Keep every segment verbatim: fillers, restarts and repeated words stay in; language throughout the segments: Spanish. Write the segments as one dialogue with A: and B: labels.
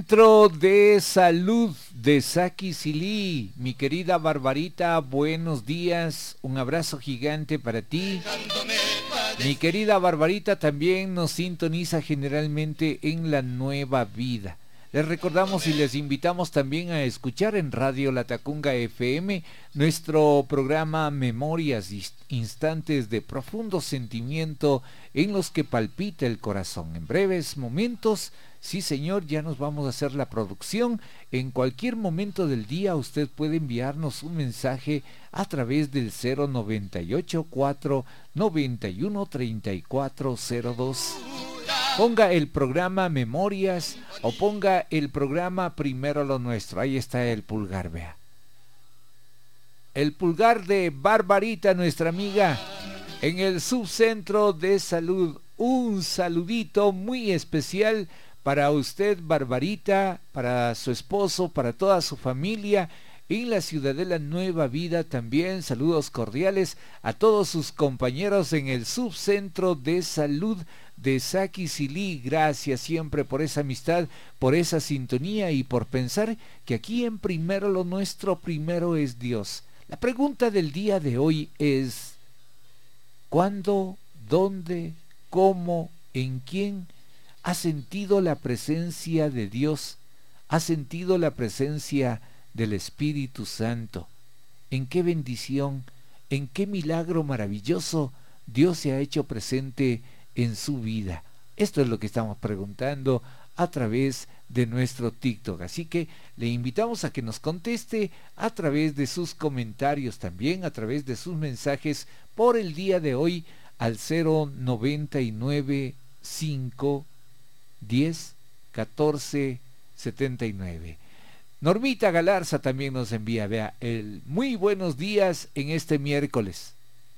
A: Centro de Salud de Saquicilí, mi querida Barbarita, buenos días, un abrazo gigante para ti. Mi querida Barbarita también nos sintoniza generalmente en La Nueva Vida. Les recordamos y les invitamos también a escuchar en Radio Latacunga F M nuestro programa Memorias, instantes de profundo sentimiento en los que palpita el corazón. En breves momentos, sí señor, ya nos vamos a hacer la producción. En cualquier momento del día usted puede enviarnos un mensaje a través del cero noventa y ocho, cuatro noventa y uno, treinta y cuatro cero dos. Ponga el programa Memorias o ponga el programa Primero lo Nuestro. Ahí está el pulgar, vea. El pulgar de Barbarita, nuestra amiga, en el subcentro de salud. Un saludito muy especial para usted, Barbarita, para su esposo, para toda su familia. En la Ciudadela Nueva Vida también saludos cordiales a todos sus compañeros en el subcentro de salud de Saquicilí. Gracias siempre por esa amistad, por esa sintonía y por pensar que aquí en Primero lo Nuestro, primero es Dios. La pregunta del día de hoy es: ¿cuándo, dónde, cómo, en quién has sentido la presencia de Dios? ¿Has sentido la presencia del Espíritu Santo? ¿En qué bendición, en qué milagro maravilloso Dios se ha hecho presente en su vida? Esto es lo que estamos preguntando a través de nuestro TikTok. Así que le invitamos a que nos conteste a través de sus comentarios, también a través de sus mensajes por el día de hoy al cero noventa y nueve, cinco, diez, catorce, setenta y nueve. Normita Galarza también nos envía, vea, el muy buenos días en este miércoles.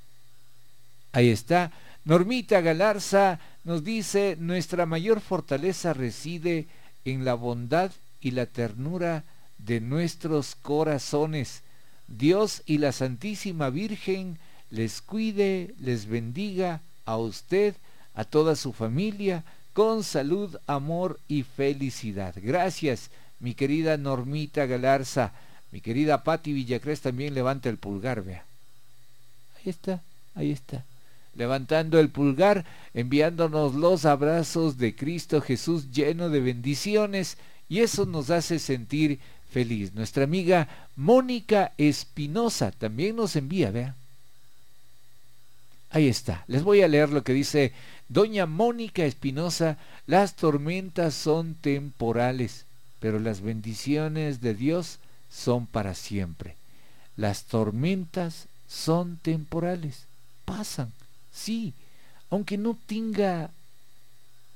A: Ahí está. Normita Galarza nos dice: nuestra mayor fortaleza reside en la bondad y la ternura de nuestros corazones. Dios y la Santísima Virgen les cuide, les bendiga a usted, a toda su familia, con salud, amor y felicidad. Gracias, mi querida Normita Galarza. Mi querida Patti Villacrés también levanta el pulgar, vea. Ahí está, ahí está. Levantando el pulgar, enviándonos los abrazos de Cristo Jesús lleno de bendiciones, y eso nos hace sentir feliz. Nuestra amiga Mónica Espinosa también nos envía, vea. Ahí está, les voy a leer lo que dice doña Mónica Espinosa: las tormentas son temporales, pero las bendiciones de Dios son para siempre. Las tormentas son temporales, pasan. Sí, aunque no tenga